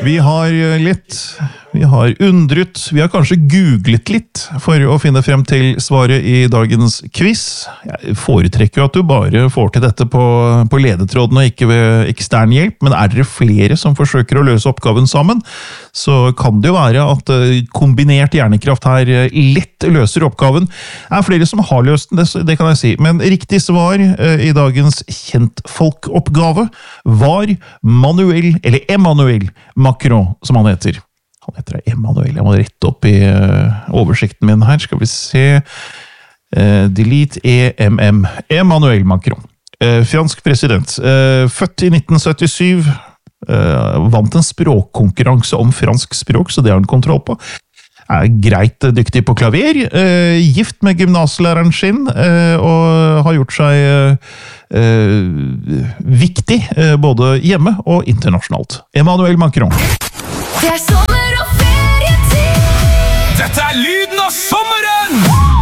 Vi har undret, vi har kanskje googlet litt for å finne frem til svaret i dagens quiz. Jeg foretrekker jo at du bare får til dette på ledetråden og ikke ved ekstern hjelp, men er dere flere som forsøker å løse oppgaven sammen, så kan det jo være at kombinert hjernekraft her lett løser oppgaven. Det er flere som har løst den, det kan jeg si, men riktig svar i dagens kjentfolkoppgave var Emmanuel Macron, som han heter. Han heter Emmanuel, jeg må rette opp i oversikten min her, skal vi se, delete Emmanuel Macron. Fransk president, født i 1977, vant en språkkonkurranse om fransk språk, så det har han kontroll på. Er greit dyktig på klaver, gift med gymnaslæreren sin, og har gjort seg viktig både hjemme og internasjonalt. Emmanuel Macron. Det er sommer og ferietid! Dette er lyden av sommeren!